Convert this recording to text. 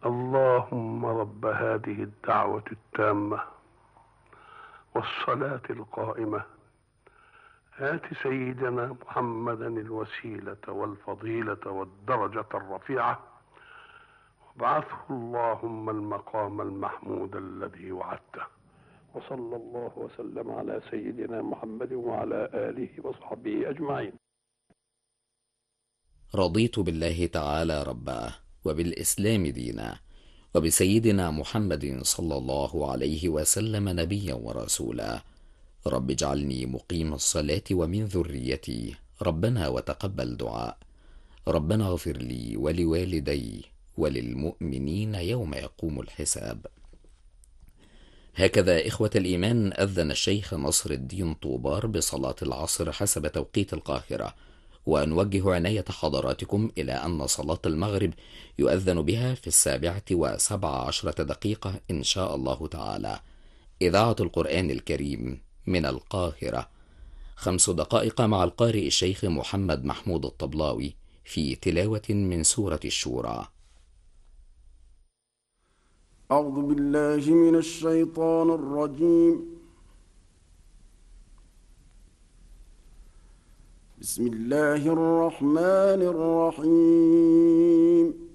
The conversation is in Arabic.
اللهم رب هذه الدعوة التامة والصلاة القائمة آت سيدنا محمدا الوسيلة والفضيلة والدرجة الرفيعة وابعثه اللهم المقام المحمود الذي وعدته. وصلى الله وسلم على سيدنا محمد وعلى آله وصحبه أجمعين. رضيت بالله تعالى ربا، وبالإسلام دينا، وبسيدنا محمد صلى الله عليه وسلم نبيا ورسولا. رب اجعلني مقيم الصلاة ومن ذريتي، ربنا وتقبل دعاء. ربنا اغفر لي ولوالدي وللمؤمنين يوم يقوم الحساب. هكذا إخوة الإيمان أذن الشيخ نصر الدين طوبار بصلاة العصر حسب توقيت القاهرة، ونوجه عناية حضراتكم إلى أن صلاة المغرب يؤذن بها في 7:17 إن شاء الله تعالى. إذاعة القرآن الكريم من القاهرة، 5 دقائق مع القارئ الشيخ محمد محمود الطبلاوي في تلاوة من سورة الشورى. أعوذ بالله من الشيطان الرجيم. بسم الله الرحمن الرحيم.